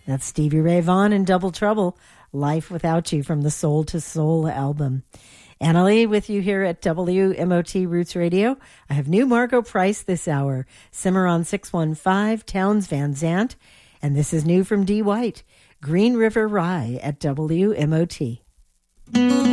That's Stevie Ray Vaughan and Double Trouble, Life Without You from the Soul to Soul album. Annalie with you here at WMOT Roots Radio. I have new Margot Price this hour, Cimarron 615, Towns Van Zandt, and this is new from D. White, Green River Rye at WMOT.